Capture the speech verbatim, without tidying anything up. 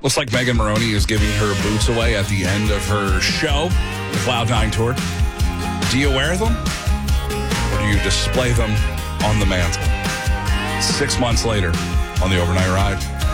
Looks like Megan Maroney is giving her boots away at the end of her show, the Cloud nine Tour. Do you wear them? Or do you display them on the mantle? Six months later on the Overnight Ride.